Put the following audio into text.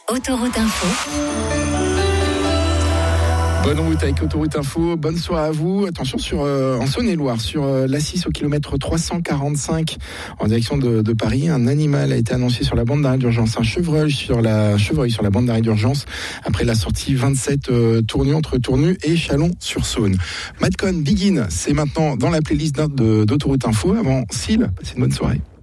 Autoroute Info. Bonne route avec Autoroute Info, bonne soirée à vous. Attention en Saône-et-Loire, sur l'A6 au kilomètre 345 en direction de Paris, un animal a été annoncé sur la bande d'arrêt d'urgence, un chevreuil sur la bande d'arrêt d'urgence après la sortie 27 Tournu entre Tournu et Chalon-sur-Saône. Madcon Begin, c'est maintenant dans la playlist d'Autoroute Info. Avant Syl, passez une bonne soirée.